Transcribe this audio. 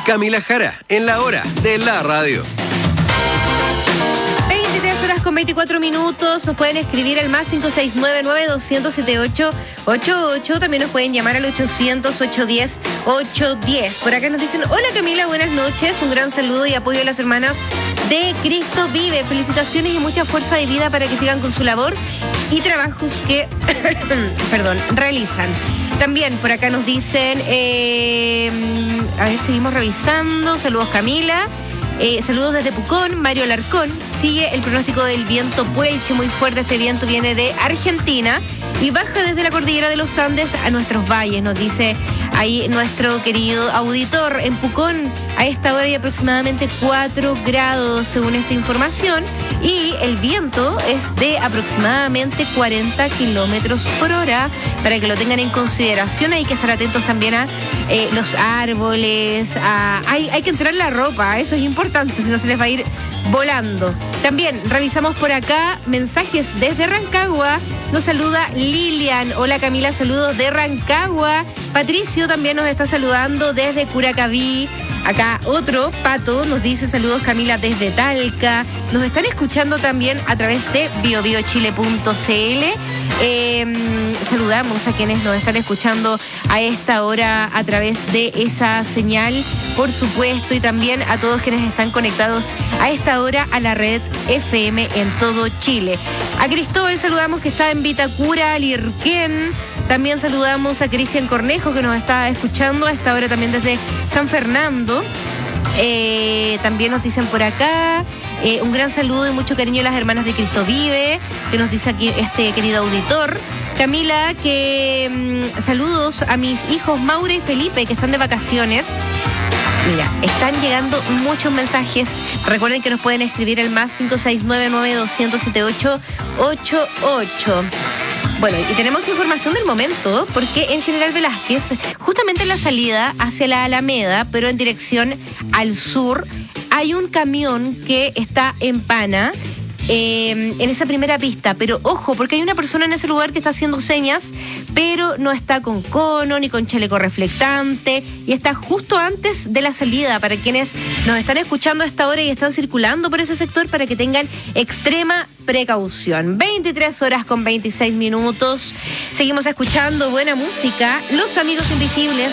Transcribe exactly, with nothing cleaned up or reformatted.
Camila Jara, en la hora de la radio. veintitrés horas con veinticuatro minutos. Nos pueden escribir al más cinco seis nueve nueve dos cero cero siete ocho ocho ocho. También nos pueden llamar al ochocientos, ochocientos diez, ochocientos diez. Por acá nos dicen: hola Camila, buenas noches. Un gran saludo y apoyo a las hermanas de Cristo Vive. Felicitaciones y mucha fuerza de vida para que sigan con su labor y trabajos que perdón, realizan. También por acá nos dicen, eh, a ver, seguimos revisando. Saludos Camila. Eh, saludos desde Pucón, Mario Alarcón. Sigue el pronóstico del viento Puelche, muy fuerte. Este viento viene de Argentina y baja desde la cordillera de los Andes a nuestros valles, nos dice ahí nuestro querido auditor. En Pucón a esta hora hay aproximadamente cuatro grados según esta información y el viento es de aproximadamente cuarenta kilómetros por hora, para que lo tengan en consideración. Hay que estar atentos también a eh, los árboles, a, hay, hay que entrar la ropa, eso es importante, si no se les va a ir volando. También revisamos por acá mensajes desde Rancagua. Nos saluda Lilian. Hola Camila, saludos de Rancagua. Patricio también nos está saludando desde Curacaví. Acá otro, Pato, nos dice saludos Camila desde Talca. Nos están escuchando también a través de bio bio chile punto c l. Eh, saludamos a quienes nos están escuchando a esta hora a través de esa señal, por supuesto, y también a todos quienes están conectados a esta hora a la red F M en todo Chile. A Cristóbal saludamos que está en Vitacura, Lirquén. También saludamos a Cristian Cornejo, que nos está escuchando a esta hora también desde San Fernando. Eh, también nos dicen por acá eh, un gran saludo y mucho cariño a las hermanas de Cristo Vive, que nos dice aquí este querido auditor. Camila, que mmm, saludos a mis hijos Maura y Felipe, que están de vacaciones. Mira, están llegando muchos mensajes. Recuerden que nos pueden escribir al más cinco seis nueve nueve dos cero cero siete ocho ocho ocho. Bueno, y tenemos información del momento, porque en General Velázquez, justamente en la salida hacia la Alameda, pero en dirección al sur, hay un camión que está en pana eh, en esa primera pista. Pero ojo, porque hay una persona en ese lugar que está haciendo señas, pero no está con cono ni con chaleco reflectante, y está justo antes de la salida, para quienes nos están escuchando a esta hora y están circulando por ese sector, para que tengan extrema precaución. veintitrés horas con veintiséis minutos. Seguimos escuchando buena música. Los Amigos Invisibles.